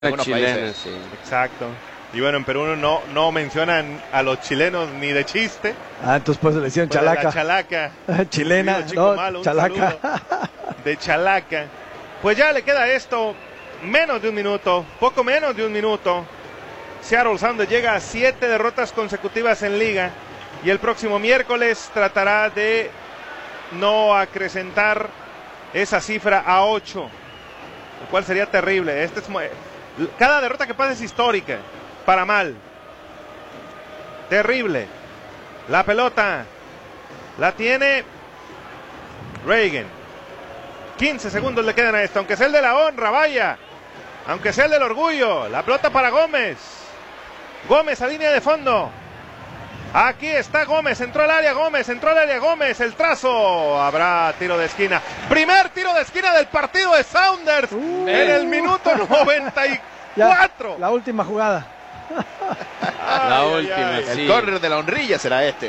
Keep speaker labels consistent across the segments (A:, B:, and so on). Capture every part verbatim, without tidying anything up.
A: chilena, sí.
B: Exacto. Y bueno, en Perú no, no mencionan a los chilenos ni de chiste.
C: Ah, entonces pues le decían
B: Pues
C: chalaca.
B: la chalaca.
C: Chilena,
B: Chico
C: no,
B: malo, un
C: chalaca.
B: De chalaca. Pues ya le queda esto, menos de un minuto, poco menos de un minuto. Seattle Sounders llega a siete derrotas consecutivas en liga y el próximo miércoles tratará de no acrecentar esa cifra a ocho, lo cual sería terrible. Este es, cada derrota que pasa es histórica, para mal. Terrible. La pelota la tiene Reagan. quince segundos le quedan a esto, aunque sea el de la honra, vaya. Aunque sea el del orgullo. La pelota para Gómez. Gómez a línea de fondo. Aquí está Gómez, entró al área Gómez, entró al área Gómez, el trazo. Habrá tiro de esquina. Primer tiro de esquina del partido de Sounders. Uh, en el minuto noventa y cuatro.
C: Ya, la última jugada.
A: Ay, la ay, última,
D: ay.
A: Sí.
D: El córner de la honrilla será este.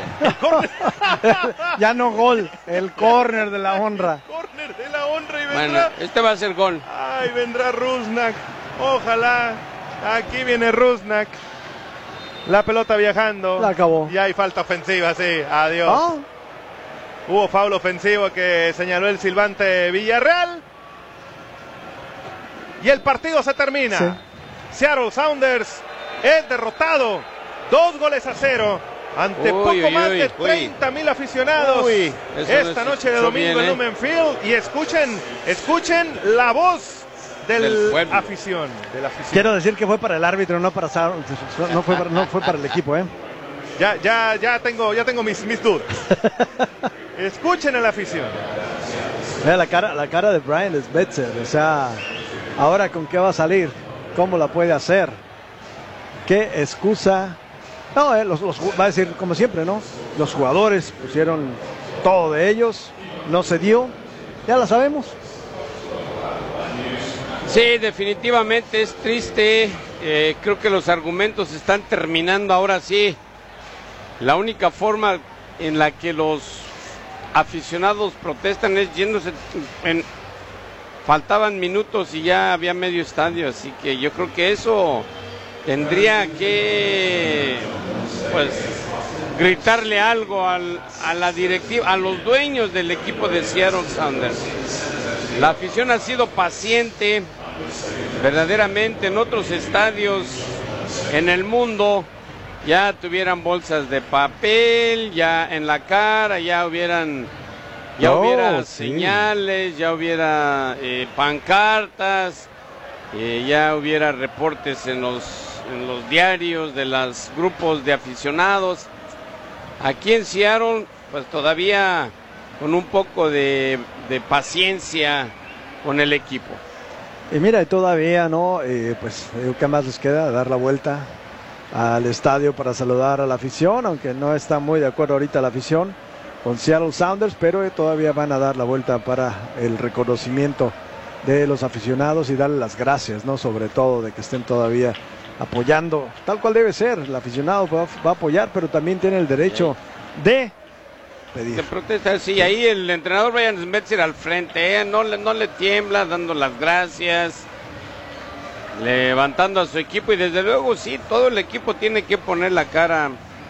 C: Ya no gol, el córner de la honra.
B: El córner de la honra y vendrá.
A: Bueno, este va a ser gol.
B: Ay, vendrá Rusnak. Ojalá. Aquí viene Rusnak. La pelota viajando.
C: La acabó.
B: Y hay falta ofensiva, sí. Adiós.
C: ¿Ah?
B: Hubo foul ofensivo que señaló el silbante Villarreal. Y el partido se termina. Sí. Seattle Sounders es derrotado. Dos goles a cero. Ante
A: uy,
B: poco
A: uy,
B: más
A: uy,
B: de treinta mil aficionados.
D: Uy,
B: esta noche de domingo en
A: ¿eh?
B: Lumen Field. Y escuchen, escuchen la voz del
A: del
B: afición, de la afición.
C: Quiero decir que fue para el árbitro, no para no fue para, no fue para el equipo, ¿eh?
B: Ya, ya, ya tengo, ya tengo mis, mis dudas. Escuchen a la afición.
C: Mira la cara, la cara de Brian Smetser, o sea, ahora con qué va a salir, cómo la puede hacer, qué excusa. No, eh, los, los, va a decir como siempre, ¿no? Los jugadores pusieron todo de ellos, no se dio, ya la sabemos.
A: Sí, definitivamente es triste. Eh, creo que los argumentos están terminando ahora sí. La única forma en la que los aficionados protestan es yéndose. En, faltaban minutos y ya había medio estadio, así que yo creo que eso tendría que, pues, gritarle algo al, a la directiva, a los dueños del equipo de Seattle Sounders. La afición ha sido paciente. Verdaderamente en otros estadios en el mundo ya tuvieran bolsas de papel, ya en la cara, ya hubieran, ya oh, hubiera sí. señales, ya hubiera eh, pancartas, eh, ya hubiera reportes en los, en los diarios de los grupos de aficionados. Aquí en Seattle, pues todavía con un poco de, de paciencia con el equipo.
C: Y mira, todavía no, eh, pues, ¿qué más les queda? Dar la vuelta al estadio para saludar a la afición, aunque no está muy de acuerdo ahorita la afición con Seattle Sounders, pero eh, todavía van a dar la vuelta para el reconocimiento de los aficionados y darle las gracias, ¿no? Sobre todo de que estén todavía apoyando, tal cual debe ser, el aficionado va, va a apoyar, pero también tiene el derecho de pedir.
A: De protestar, sí, ahí el entrenador Brian Smetser al frente, eh, no, le, no le tiembla, dando las gracias, levantando a su equipo y desde luego sí, todo el equipo tiene que poner la cara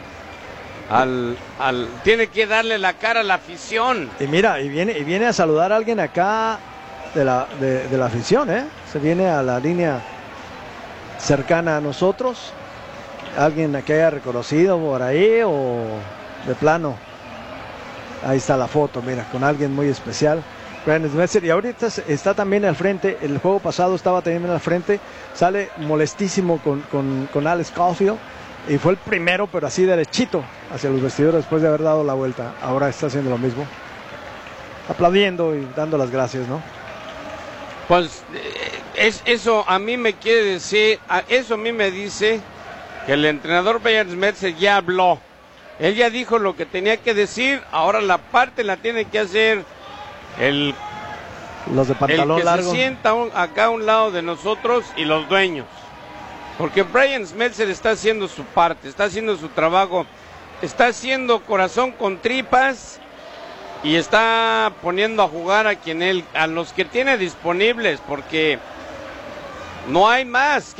A: al, al tiene que darle la cara a la afición.
C: Y mira, y viene, y viene a saludar a alguien acá de la, de, de la afición, ¿eh? Se viene a la línea cercana a nosotros, alguien que haya reconocido por ahí o de plano. Ahí está la foto, mira, con alguien muy especial. Brian Smetser, y ahorita está también al frente, el juego pasado estaba también al frente, sale molestísimo con, con, con Alex Caulfield, y fue el primero, pero así derechito, hacia los vestidores después de haber dado la vuelta. Ahora está haciendo lo mismo, aplaudiendo y dando las gracias, ¿no?
A: Pues es, eso a mí me quiere decir, eso a mí me dice que el entrenador Brian Smetser ya habló. Él ya dijo lo que tenía que decir, ahora la parte la tiene que hacer el,
C: los de pantalón
A: el que
C: largo.
A: se sienta un, acá a un lado de nosotros y los dueños. Porque Brian Smetser está haciendo su parte, está haciendo su trabajo, está haciendo corazón con tripas y está poniendo a jugar a quien él, a los que tiene disponibles, porque No hay más.